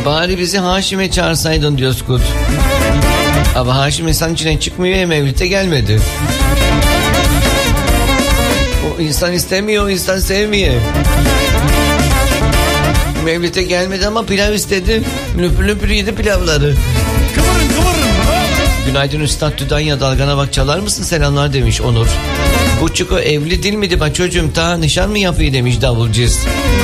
Bari bizi Haşim'e çağırsaydın diyor Skut. Ama Haşim insan içine çıkmıyor ya, mevlüte gelmedi. O insan istemiyor, o insan sevmiyor. Mevlüte gelmedi ama pilav istedi. Löpür löpür yedi pilavları. Kıvırın. Günaydın Üstad Tüdanya, dalgana bak çalar mısın, selamlar demiş Onur. Bu Çiko evli değil miydi bak çocuğum, daha nişan mı yapıyor demiş davulcuz.